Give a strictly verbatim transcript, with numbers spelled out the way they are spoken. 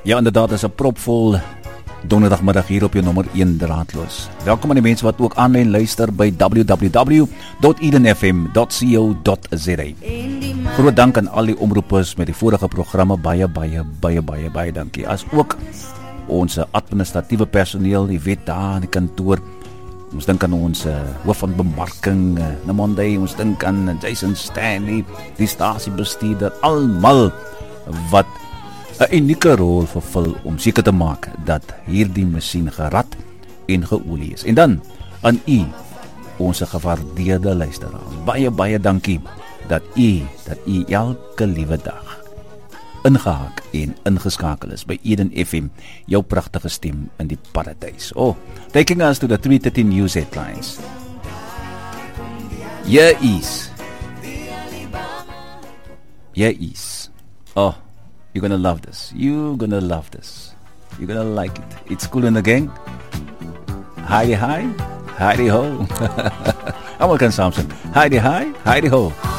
Ja, inderdaad, is 'n propvol donderdagmiddag hier op jou nommer een draadloos. Welkom aan die mense wat ook aanlyn luister by w w w dot eden f m dot co dot z a. Groot dank aan al die omroepers met die vorige programme, baie, baie, baie, baie, baie dankie. As ook ons administratiewe personeel, die wet daar in die kantoor. Ons dink aan ons uh, hoof van bemarking, uh, Namonday, ons dink aan Jason Stanley, die stasiebestuurder, almal wat 'n unieke rol vervul om seker te maak dat hierdie masjien gerad en geolie is. En dan aan u, ons gewaardeerde luisteraars, baie baie dankie dat u dat u elke liewe dag ingehaak en ingeskakel is by Eden F M, jou pragtige stem in die paradys. Oh, taking us to the three thirty news headlines. Here is Here is Oh, you're gonna love this. You're gonna love this. You're gonna like it. It's Kool and the Gang. Heidi hi, Heidi ho. I'm Wilkin Sampson. Heidi hi, Heidi ho.